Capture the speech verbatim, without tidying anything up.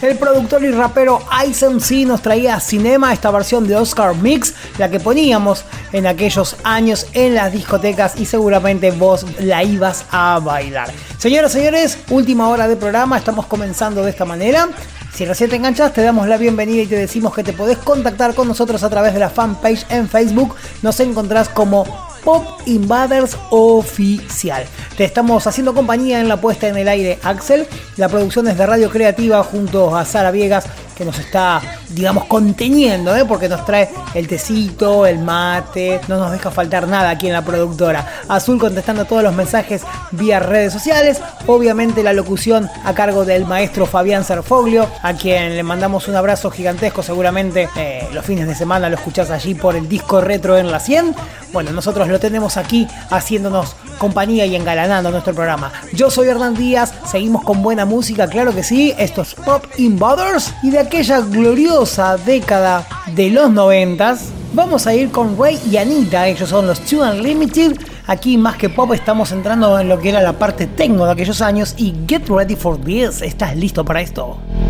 El productor y rapero Ice M C nos traía a Cinema, esta versión de Oscar Mix, la que poníamos en aquellos años en las discotecas y seguramente vos la ibas a bailar. Señoras y señores, última hora de programa, estamos comenzando de esta manera. Si recién te enganchas, te damos la bienvenida y te decimos que te podés contactar con nosotros a través de la fanpage en Facebook. Nos encontrás como Pop Invaders Oficial. Te estamos haciendo compañía en la puesta en el aire, Axel. La producción es de Radio Creativa junto a Sara Viegas, que nos está, digamos, conteniendo, ¿eh? Porque nos trae el tecito, el mate, no nos deja faltar nada aquí en la productora. Azul contestando todos los mensajes vía redes sociales. Obviamente la locución a cargo del maestro Fabián Serfoglio, a quien le mandamos un abrazo gigantesco. Seguramente eh, los fines de semana lo escuchás allí por el disco retro en la cien. Bueno, nosotros lo tenemos aquí haciéndonos compañía y engalanando nuestro programa. Yo soy Hernán Díaz, seguimos con buena música, claro que sí. Esto es Pop Invaders y de aquella gloriosa década de los noventas vamos a ir con Ray y Anita. Ellos son los Two Unlimited. Aquí más que pop estamos entrando en lo que era la parte techno de aquellos años y get ready for this. ¿Estás listo para esto?